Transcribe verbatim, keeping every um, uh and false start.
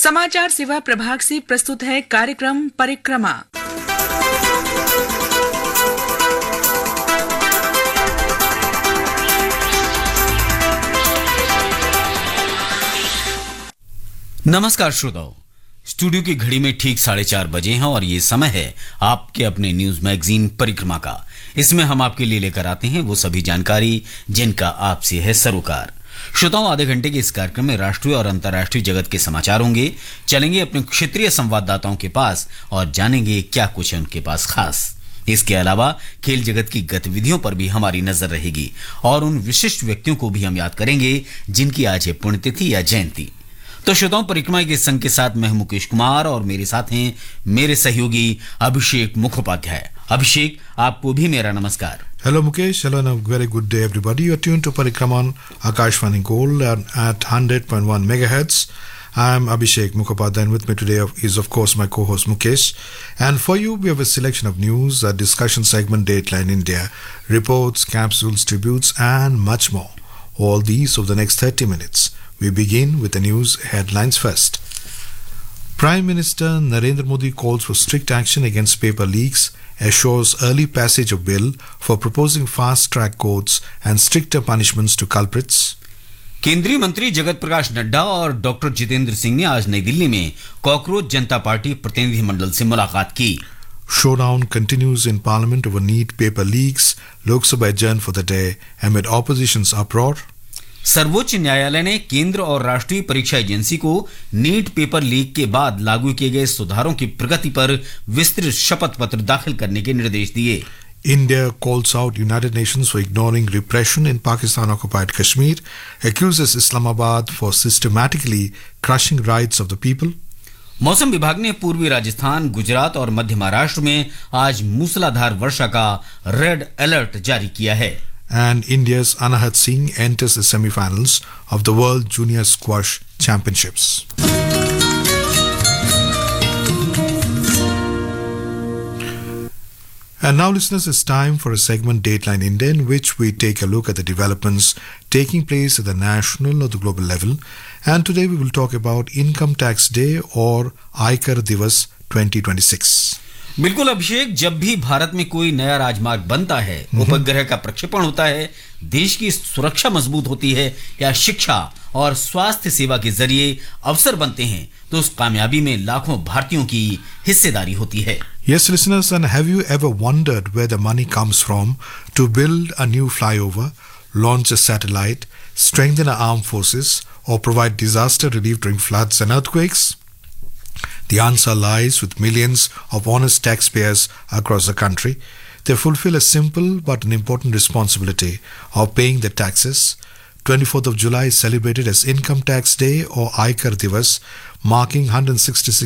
समाचार सेवा प्रभाग से प्रस्तुत है कार्यक्रम परिक्रमा। नमस्कार श्रोताओं, स्टूडियो की घड़ी में ठीक साढ़े चार बजे हैं और ये समय है आपके अपने न्यूज मैगजीन परिक्रमा का। इसमें हम आपके लिए लेकर आते हैं वो सभी जानकारी जिनका आपसे है सरोकार। श्रोताओं, आधे घंटे के इस कार्यक्रम में राष्ट्रीय और अंतर्राष्ट्रीय जगत के समाचार होंगे। चलेंगे अपने क्षेत्रीय संवाददाताओं के पास और जानेंगे क्या कुछ है उनके पास खास। इसके अलावा खेल जगत की गतिविधियों पर भी हमारी नजर रहेगी और उन विशिष्ट व्यक्तियों को भी हम याद करेंगे जिनकी आज है पुण्यतिथि या जयंती। तो श्रोताओं, परिक्रमा के संग के साथ मैं हूं मुकेश कुमार और मेरे साथ हैं मेरे सहयोगी अभिषेक मुखोपाध्याय। अभिषेक, आपको भी मेरा नमस्कार। Hello Mukesh, hello and a very good day everybody. You're tuned to Parikrama on Akashvani Gold at one hundred point one megahertz. I'm Abhishek Mukhopadhyay and with me today is of course my co-host Mukesh. And for you we have a selection of news, a discussion segment, Dateline India, reports, capsules, tributes and much more. All these over the next thirty minutes. We begin with the news headlines first. Prime Minister Narendra Modi calls for strict action against paper leaks, assures early passage of bill for proposing fast-track courts and stricter punishments to culprits. केंद्रीय मंत्री जगत प्रकाश नड्डा और doctor Jitendra Singh ने आज नई दिल्ली में cockroach जनता party प्रतिनिधि मंडल से मुलाकात की। Showdown continues in Parliament over NEET paper leaks. Lok Sabha adjourned for the day amid opposition's uproar. सर्वोच्च न्यायालय ने केंद्र और राष्ट्रीय परीक्षा एजेंसी को नीट पेपर लीक के बाद लागू किए गए सुधारों की प्रगति पर विस्तृत शपथ पत्र दाखिल करने के निर्देश दिए। India calls out United Nations for ignoring repression in Pakistan-occupied Kashmir, accuses Islamabad for systematically crushing rights of the people. मौसम विभाग ने पूर्वी राजस्थान, गुजरात और मध्य महाराष्ट्र में आज मूसलाधार वर्षा का रेड अलर्ट जारी किया है। And India's Anahat Singh enters the semi-finals of the World Junior Squash Championships. And now, listeners, it's time for a segment, Dateline India, in which we take a look at the developments taking place at the national or the global level. And today we will talk about Income Tax Day or Aikar Divas twenty twenty-six. बिल्कुल अभिषेक, जब भी भारत में कोई नया राजमार्ग बनता है, उपग्रह का प्रक्षेपण होता है, देश की सुरक्षा मजबूत होती है या शिक्षा और स्वास्थ्य सेवा के जरिए अवसर बनते हैं, तो उस कामयाबी में लाखों भारतीयों की हिस्सेदारी होती है। Yes, listeners, and have you ever wondered where the money comes from to build a new flyover, launch a satellite, strengthen our armed forces, or provide disaster relief during floods and earthquakes? The answer lies with millions of honest taxpayers across the country. They fulfill a simple but an important responsibility of paying their taxes. twenty-fourth of July is celebrated as Income Tax Day or Aikar Divas, marking one hundred sixty-six